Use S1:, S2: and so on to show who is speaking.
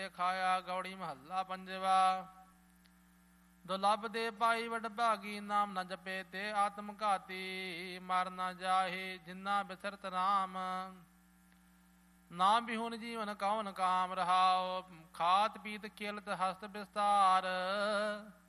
S1: ਤੇ ਖਾਇਆ। ਗੌੜੀ ਮਹੱਲਾ ਪੰਜਵਾ। ਦੁਲੱਭ ਦੇ ਪਾਈ ਵਡ ਭਾਗੀ, ਨਾਮ ਨ ਜਪੇ ਤੇ ਆਤਮ ਘਾਤੀ। ਮਰ ਨ ਜਾਹੇ ਜਿੰਨਾ ਬਿਸਰਤ ਰਾਮ, ਨਾ ਬਿਹੁਨ ਜੀਵਨ ਕਉਨ ਕਾਮ। ਰਹਾਉ ਖਾਤ ਪੀਤ ਖੇਲਤ ਹਸਤ ਵਿਸਤਾਰ,